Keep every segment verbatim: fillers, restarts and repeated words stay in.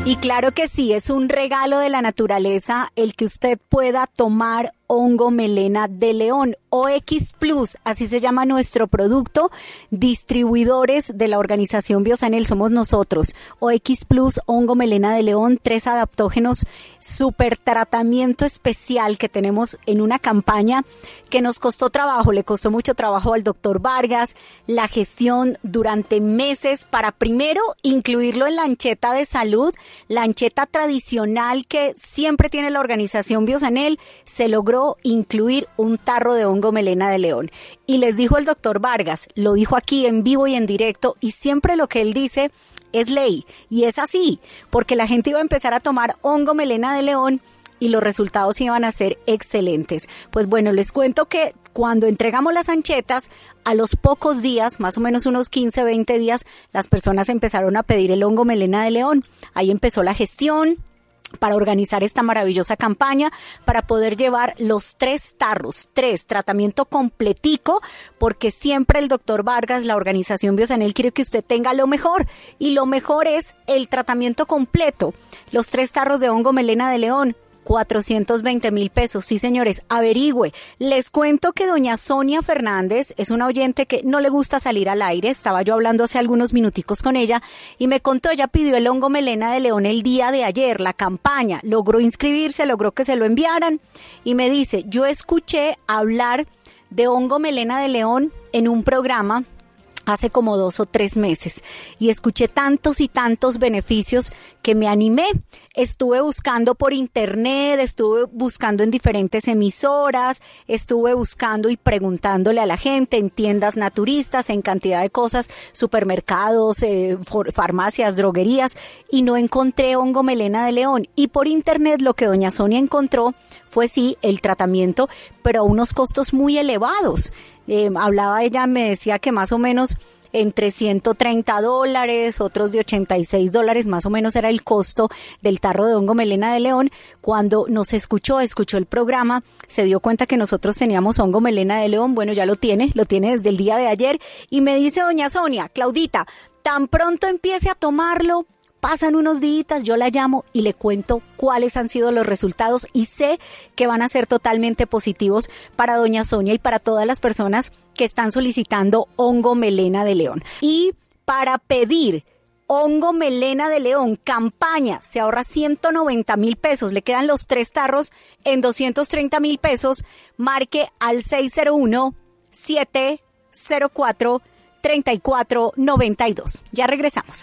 Y claro que sí, es un regalo de la naturaleza el que usted pueda tomar hongo melena de león, O X Plus, así se llama nuestro producto, distribuidores de la organización Biosanel somos nosotros. O X Plus, hongo melena de león, tres adaptógenos, super tratamiento especial que tenemos en una campaña que nos costó trabajo, le costó mucho trabajo al doctor Vargas, la gestión durante meses para primero incluirlo en la ancheta de salud, la ancheta tradicional que siempre tiene la organización Biosanel, se logró incluir un tarro de hongo melena de león. Y les dijo el doctor Vargas, lo dijo aquí en vivo y en directo, y siempre lo que él dice es ley. Y es así, porque la gente iba a empezar a tomar hongo melena de león y los resultados iban a ser excelentes. Pues bueno, les cuento que cuando entregamos las anchetas, a los pocos días, más o menos unos quince, veinte días, las personas empezaron a pedir el hongo melena de león. Ahí empezó la gestión para organizar esta maravillosa campaña, para poder llevar los tres tarros, tres, tratamiento completico, porque siempre el doctor Vargas, la organización Biosanel, quiere que usted tenga lo mejor, y lo mejor es el tratamiento completo. Los tres tarros de hongo melena de león, cuatrocientos veinte mil pesos. Sí, señores, averigüe. Les cuento que doña Sonia Fernández es una oyente que no le gusta salir al aire. Estaba yo hablando hace algunos minuticos con ella y me contó, ella pidió el hongo melena de león el día de ayer, la campaña, logró inscribirse, logró que se lo enviaran y me dice, yo escuché hablar de hongo melena de león en un programa hace como dos o tres meses y escuché tantos y tantos beneficios que me animé. Estuve buscando por internet, estuve buscando en diferentes emisoras, estuve buscando y preguntándole a la gente en tiendas naturistas, en cantidad de cosas, supermercados, eh, farmacias, droguerías, y no encontré hongo melena de león. Y por internet lo que doña Sonia encontró fue sí el tratamiento, pero a unos costos muy elevados. Eh, hablaba ella, me decía que más o menos entre ciento treinta dólares, otros de ochenta y seis dólares, más o menos era el costo del tarro de hongo melena de león. Cuando nos escuchó, escuchó el programa, se dio cuenta que nosotros teníamos hongo melena de león. Bueno, ya lo tiene, lo tiene desde el día de ayer. Y me dice doña Sonia, Claudita, tan pronto empiece a tomarlo, pasan unos días, yo la llamo y le cuento cuáles han sido los resultados y sé que van a ser totalmente positivos para doña Sonia y para todas las personas que están solicitando hongo melena de león. Y para pedir hongo melena de león, campaña, se ahorra ciento noventa mil pesos, le quedan los tres tarros en doscientos treinta mil pesos, marque al seis cero uno, siete cero cuatro, tres cuatro nueve dos. Ya regresamos.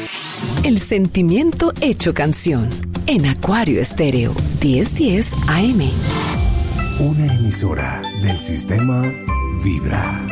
El sentimiento hecho canción en Acuario Estéreo diez diez A M. Una emisora del sistema Vibra.